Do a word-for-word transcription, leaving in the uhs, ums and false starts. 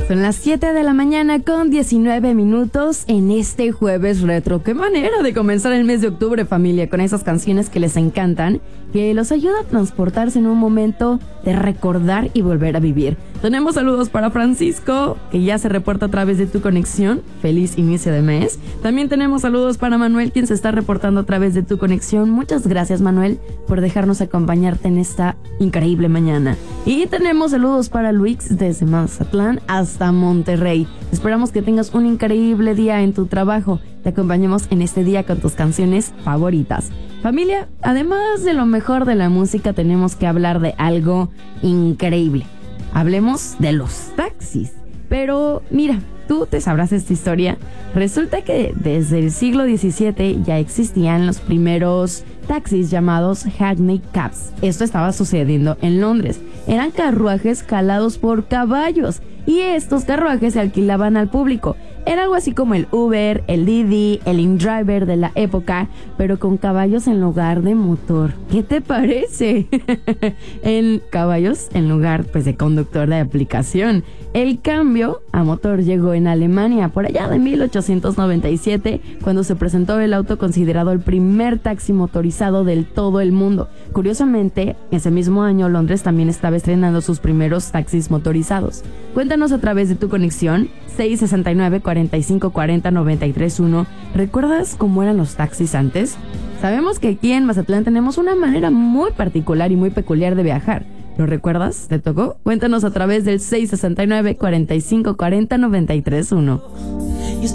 Son las siete de la mañana con diecinueve minutos en este jueves retro. ¡Qué manera de comenzar el mes de octubre, familia! Con esas canciones que les encantan, que los ayuda a transportarse en un momento de recordar y volver a vivir. Tenemos saludos para Francisco, que ya se reporta a través de Tu Conexión. Feliz inicio de mes. También tenemos saludos para Manuel, quien se está reportando a través de Tu Conexión. Muchas gracias, Manuel, por dejarnos acompañarte en esta increíble mañana. Y tenemos saludos para Luis desde Mazatlán hasta Monterrey. Esperamos que tengas un increíble día en tu trabajo. Te acompañamos en este día con tus canciones favoritas. Familia, además de lo mejor de la música, tenemos que hablar de algo increíble. Hablemos de los taxis. Pero mira, tú te sabrás esta historia. Resulta que desde el siglo diecisiete ya existían los primeros taxis llamados Hackney Cabs. Esto estaba sucediendo en Londres. Eran carruajes jalados por caballos y estos carruajes se alquilaban al público. Era algo así como el Uber, el Didi, el InDriver de la época, pero con caballos en lugar de motor. ¿Qué te parece? En caballos en lugar, pues, de conductor de aplicación. El cambio a motor llegó en Alemania por allá de mil ochocientos noventa y siete, cuando se presentó el auto considerado el primer taxi motorizado del todo el mundo. Curiosamente, ese mismo año Londres también estaba estrenando sus primeros taxis motorizados. Cuéntanos a través de Tu Conexión, seis sesenta y nueve, cuarenta y cinco cuarenta, noventa y tres uno. ¿Recuerdas cómo eran los taxis antes? Sabemos que aquí en Mazatlán tenemos una manera muy particular y muy peculiar de viajar. ¿Lo recuerdas? ¿Te tocó? Cuéntanos a través del seis sesenta y nueve, cuarenta y cinco cuarenta, noventa y tres uno.